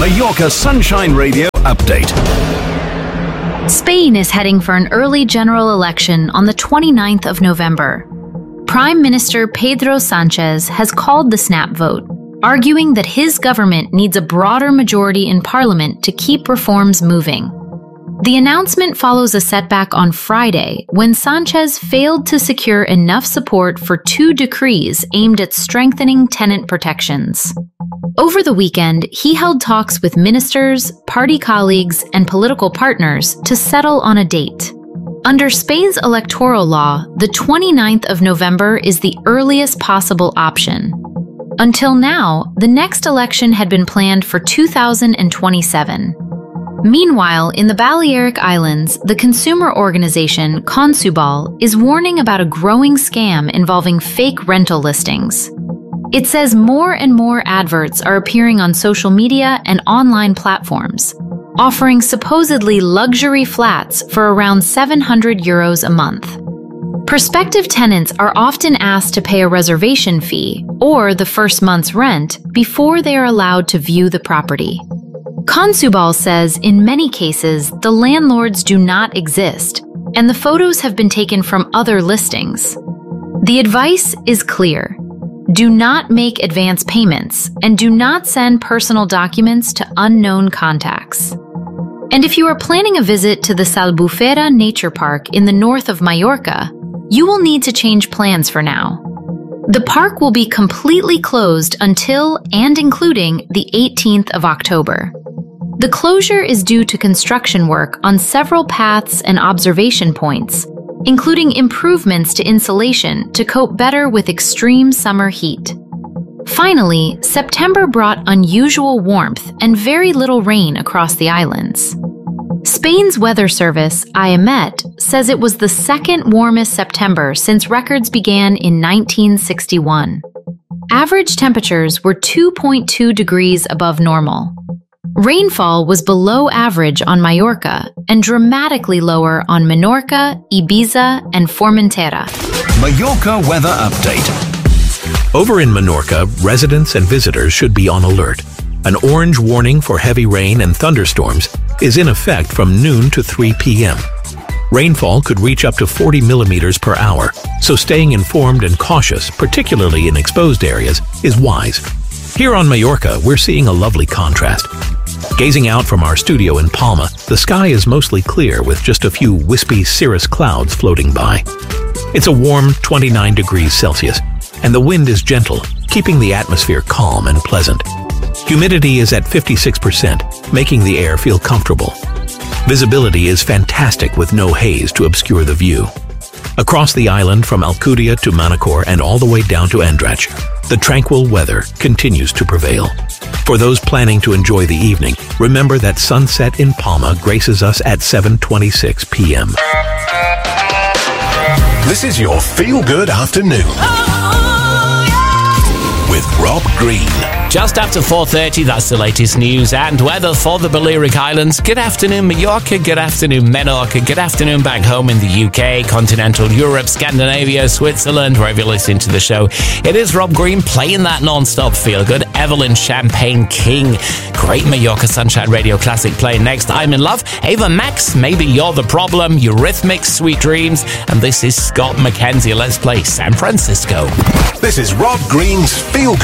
Mallorca Sunshine Radio update. Spain is heading for an early general election on the 29th of November. Prime Minister Pedro Sánchez has called the snap vote, arguing that his government needs a broader majority in parliament to keep reforms moving. The announcement follows a setback on Friday when Sánchez failed to secure enough support for 2 decrees aimed at strengthening tenant protections. Over the weekend, he held talks with ministers, party colleagues, and political partners to settle on a date. Under Spain's electoral law, the 29th of November is the earliest possible option. Until now, the next election had been planned for 2027. Meanwhile, in the Balearic Islands, the consumer organization Consubal is warning about a growing scam involving fake rental listings. It says more and more adverts are appearing on social media and online platforms, offering supposedly luxury flats for around €700 a month. Prospective tenants are often asked to pay a reservation fee or the first month's rent before they are allowed to view the property. Consubal says in many cases the landlords do not exist, and the photos have been taken from other listings. The advice is clear. Do not make advance payments, and do not send personal documents to unknown contacts. And if you are planning a visit to the Albufera Nature Park in the north of Mallorca, you will need to change plans for now. The park will be completely closed until and including the 18th of October. The closure is due to construction work on several paths and observation points, including improvements to insulation to cope better with extreme summer heat. Finally, September brought unusual warmth and very little rain across the islands. Spain's weather service, IEMET, says it was the second warmest September since records began in 1961. Average temperatures were 2.2 degrees above normal. Rainfall was below average on Mallorca and dramatically lower on Menorca, Ibiza, and Formentera. Mallorca weather update. Over in Menorca, residents and visitors should be on alert. An orange warning for heavy rain and thunderstorms is in effect from noon to 3 p.m. Rainfall could reach up to 40 millimeters per hour, so staying informed and cautious, particularly in exposed areas, is wise. Here on Mallorca, we're seeing a lovely contrast. Gazing out from our studio in Palma, the sky is mostly clear with just a few wispy cirrus clouds floating by. It's a warm 29 degrees Celsius, and the wind is gentle, keeping the atmosphere calm and pleasant. Humidity is at 56%, making the air feel comfortable. Visibility is fantastic with no haze to obscure the view. Across the island from Alcudia to Manacor and all the way down to Andratx, the tranquil weather continues to prevail. For those planning to enjoy the evening, remember that sunset in Palma graces us at 7:26 p.m. This is your feel-good afternoon. With Rob Green. Just after 4:30, that's the latest news and weather for the Balearic Islands. Good afternoon, Mallorca. Good afternoon, Menorca. Good afternoon back home in the UK, continental Europe, Scandinavia, Switzerland, wherever you're listening to the show. It is Rob Green playing that non-stop feel-good. Evelyn Champagne King. Great Mallorca Sunshine Radio classic playing next. I'm in Love. Ava Max, Maybe You're the Problem. Eurythmics, Sweet Dreams. And this is Scott McKenzie. Let's play San Francisco. This is Rob Green's Feel